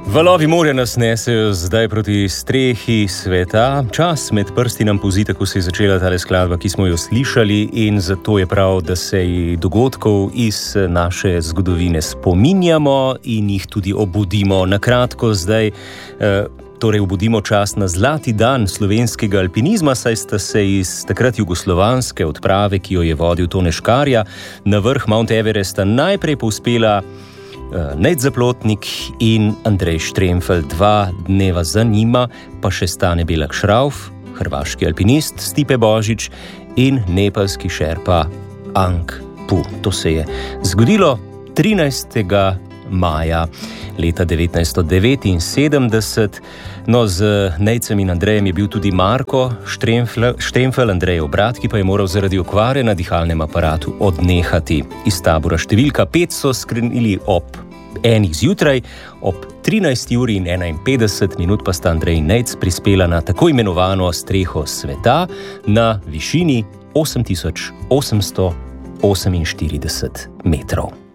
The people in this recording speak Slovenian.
Valovi morja nas nesejo zdaj proti strehi sveta. Čas med prsti nam polzi, tako se je začela tale skladba, ki smo jo slišali, in zato je prav, da se dogodkov iz naše zgodovine spominjamo in jih tudi obudimo. Na kratko zdaj, torej obudimo čas na zlati dan slovenskega alpinizma, saj sta se iz takrat jugoslovanske odprave, ki jo je vodil Tone Škarja, na vrh Mount Everesta najprej povzpela Nejc Zaplotnik in Andrej Štremfelj. 2 dneva za njima pa še Stane Belak Šrauf, hrvaški alpinist Stipe Božič in nepalski šerpa Ang Pu. To se je zgodilo 13. maja leta 1979. No, z Nejcem in Andrejem je bil tudi Marko Štremfelj, Andrejev brat, ki pa je moral zaradi okvare na dihalnem aparatu odnehati. Iz tabora številka 5 so skrenili ob 1. zjutraj, ob 13:51 pa sta Andrej in Nejc prispela na tako imenovano streho sveta na višini 8848 metrov.